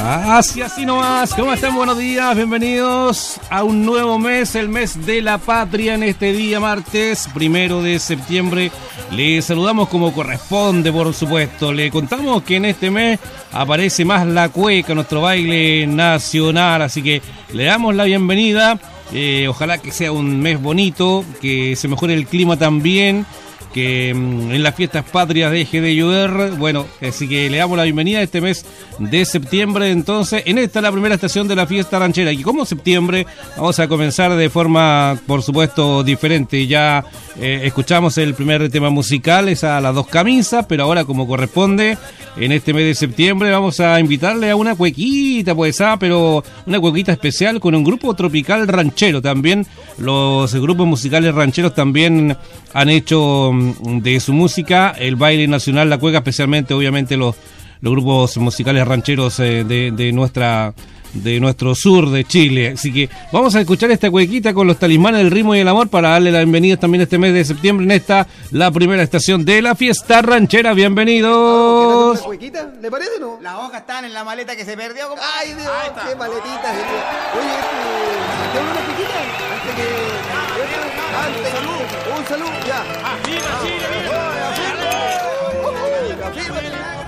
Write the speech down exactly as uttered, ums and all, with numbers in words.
Así, así nomás. ¿Cómo están? Buenos días, bienvenidos a un nuevo mes, el mes de la patria, en este día martes, primero de septiembre. Le saludamos como corresponde, por supuesto. Le contamos que en este mes aparece más la cueca, nuestro baile nacional, así que le damos la bienvenida. Eh, ojalá que sea un mes bonito, que se mejore el clima también, que mmm, en las fiestas patrias deje de llover. Bueno, así que le damos la bienvenida a este mes de septiembre. Entonces, en esta la primera estación de la fiesta ranchera, y como septiembre vamos a comenzar de forma, por supuesto, diferente. Ya eh, escuchamos el primer tema musical, es a las dos camisas, pero ahora, como corresponde, en este mes de septiembre vamos a invitarle a una cuequita, pues, ah, pero una cuequita especial con un grupo tropical ranchero. También los grupos musicales rancheros también han hecho de su música el baile nacional, la cueca, especialmente, obviamente, los, los grupos musicales rancheros eh, de, de nuestra de nuestro sur de Chile. Así que vamos a escuchar esta cuequita con los Talismanes del Ritmo y el Amor para darle la bienvenida también este mes de septiembre en esta, la primera estación de la fiesta ranchera. Bienvenidos. ¿Una cuequita? ¿Le parece o no? Las hojas están en la maleta que se perdió. ¿Cómo? Ay, Dios, qué maletitas. Oye, este, ¿te una cuequita? Antes que... Antes, salud, un saludo, ya. ¡Arriba, Chile! ¡Afirma! ¡Afirma!